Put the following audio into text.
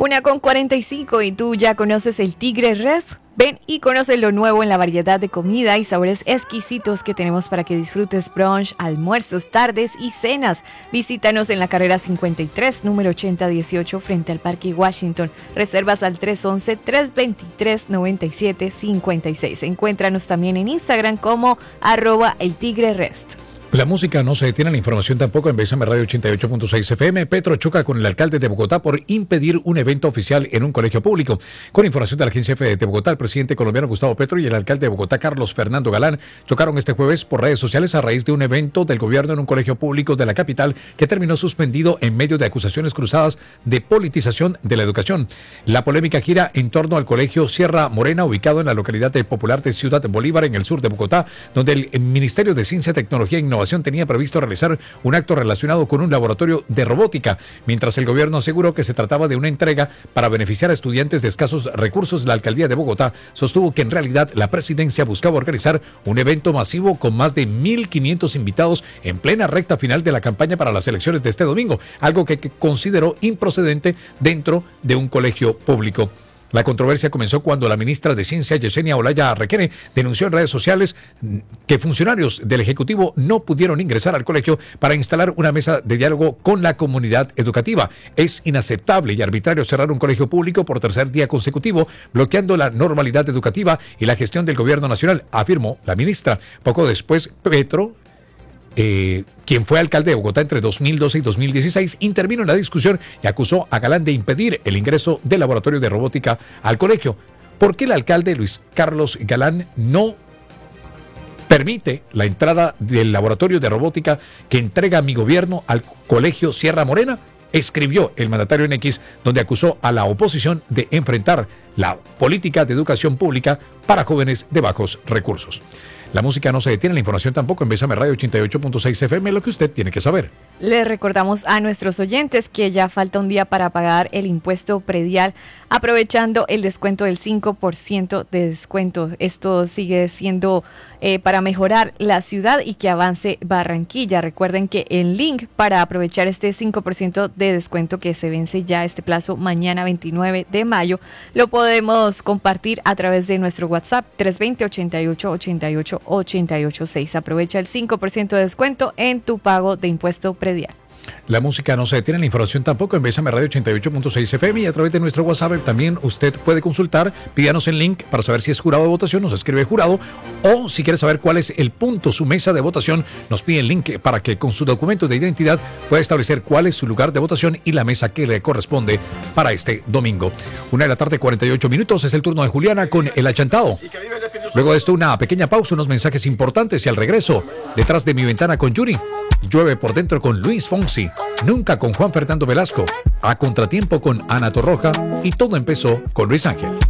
1:45 y tú ya conoces el Tigre Rest. Ven y conoce lo nuevo en la variedad de comida y sabores exquisitos que tenemos para que disfrutes brunch, almuerzos, tardes y cenas. Visítanos en la carrera 53, número 8018, frente al Parque Washington. Reservas al 311-323-9756. Encuéntranos también en Instagram como @eltigrerest. La música no se detiene, la información tampoco. En Bésame Radio 88.6 FM. Petro choca con el alcalde de Bogotá por impedir un evento oficial en un colegio público. Con información de la agencia F de Bogotá, el presidente colombiano Gustavo Petro y el alcalde de Bogotá, Carlos Fernando Galán, chocaron este jueves por redes sociales a raíz de un evento del gobierno en un colegio público de la capital que terminó suspendido en medio de acusaciones cruzadas de politización de la educación. La polémica gira en torno al colegio Sierra Morena, ubicado en la localidad popular de Ciudad Bolívar, en el sur de Bogotá, donde el Ministerio de Ciencia, Tecnología e Innovación tenía previsto realizar un acto relacionado con un laboratorio de robótica, mientras el gobierno aseguró que se trataba de una entrega para beneficiar a estudiantes de escasos recursos. La alcaldía de Bogotá sostuvo que en realidad la presidencia buscaba organizar un evento masivo con más de 1.500 invitados en plena recta final de la campaña para las elecciones de este domingo, algo que consideró improcedente dentro de un colegio público. La controversia comenzó cuando la ministra de Ciencia, Yesenia Olaya Requene, denunció en redes sociales que funcionarios del Ejecutivo no pudieron ingresar al colegio para instalar una mesa de diálogo con la comunidad educativa. Es inaceptable y arbitrario cerrar un colegio público por tercer día consecutivo, bloqueando la normalidad educativa y la gestión del gobierno nacional, afirmó la ministra. Poco después, Petro, quien fue alcalde de Bogotá entre 2012 y 2016, intervino en la discusión y acusó a Galán de impedir el ingreso del laboratorio de robótica al colegio. ¿Por qué el alcalde Luis Carlos Galán no permite la entrada del laboratorio de robótica que entrega mi gobierno al colegio Sierra Morena? Escribió el mandatario en X, donde acusó a la oposición de enfrentar la política de educación pública para jóvenes de bajos recursos. La música no se detiene, la información tampoco. En Bésame Radio 88.6 FM, lo que usted tiene que saber. Le recordamos a nuestros oyentes que ya falta un día para pagar el impuesto predial, aprovechando el descuento del 5% de descuento. Esto sigue siendo para mejorar la ciudad y que avance Barranquilla. Recuerden que el link para aprovechar este 5% de descuento que se vence ya este plazo mañana 29 de mayo, lo podemos compartir a través de nuestro WhatsApp 320-88-88-886. Aprovecha el 5% de descuento en tu pago de impuesto predial. La música no se detiene, la información tampoco. En Bésame Radio 88.6 FM y a través de nuestro WhatsApp también usted puede consultar. Pídanos el link para saber si es jurado de votación, nos escribe jurado, o si quiere saber cuál es el punto, su mesa de votación, nos pide el link para que con su documento de identidad pueda establecer cuál es su lugar de votación y la mesa que le corresponde para este domingo. 1:48 PM, es el turno de Juliana con El Achantado. Luego de esto una pequeña pausa, unos mensajes importantes y al regreso, Detrás de mi ventana con Yuri. Llueve por dentro con Luis Fonsi, Nunca con Juan Fernando Velasco, A Contratiempo con Ana Torroja y Todo empezó con Luis Ángel.